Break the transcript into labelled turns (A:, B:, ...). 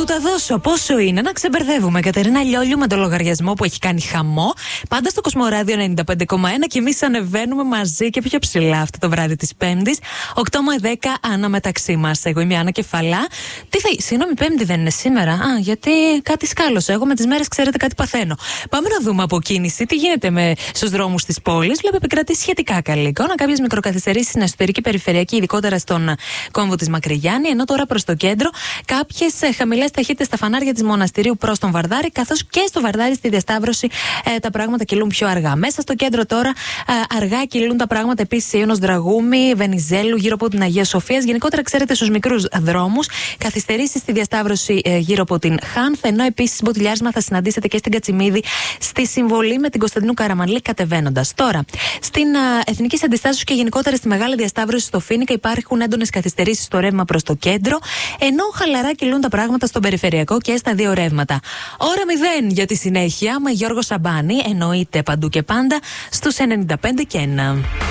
A: τα δώσω. Πόσο είναι να ξεμπερδεύουμε. Κατερίνα Λιόλιου με τον λογαριασμό που έχει κάνει χαμό. Πάντα στο Κοσμοράδιο 95,1 και εμείς ανεβαίνουμε μαζί και πιο ψηλά αυτό το βράδυ της Πέμπτης. 8 με 10 Άννα μεταξύ μας. Εγώ είμαι η Άννα Κεφαλά. Συγγνώμη, Πέμπτη δεν είναι σήμερα. Γιατί κάτι σκάλωσα. Εγώ με τις μέρες, ξέρετε, κάτι παθαίνω. Πάμε να δούμε από κίνηση τι γίνεται στους δρόμους της πόλης. Βλέπω επικρατεί σχετικά καλή εικόνα. Κάποιες μικροκαθυστερήσεις στην εσωτερική περιφερειακή, ειδικότερα στον κόμβο της Μακρυγιάννη. Ενώ τώρα προς το κέντρο, κάποιες χαμηλές ταχύτητες στα φανάρια της Μοναστηρίου προς τον Βαρδάρη, καθώς και στο Βαρδάρη στη διασταύρωση τα πράγματα κυλούν πιο αργά. Μέσα στο κέντρο τώρα αργά κυλούν τα πράγματα επίσης Ιωνος Δραγούμη, Βενιζέλου, γύρω από την Αγία Σοφίας. Γενικότερα, ξέρετε, στους μικρούς δρόμους, καθυστερήσεις στη διασταύρωση γύρω από την Χάνθ. Ενώ επίσης μποτιλιάρισμα θα συναντήσετε και στην Κατσιμίδη, στη Συμβολή με την Κωνσταντινού Καραμανλή κατεβαίνοντας. Τώρα, στην Εθνική Αντιστάσεως και γενικότερα στη Μεγάλη Διασταύρωση στο Φοίνικα υπάρχουν έντονες καθυστερήσεις στο ρεύμα προς το κέντρο, ενώ χαλαρά κυλούν τα πράγματα στον περιφερειακό και στα δύο ρεύματα. Ώρα 0 για τη συνέχεια με Γιώργο Σαμπάνη, εννοείται παντού και πάντα στους 95 και 1.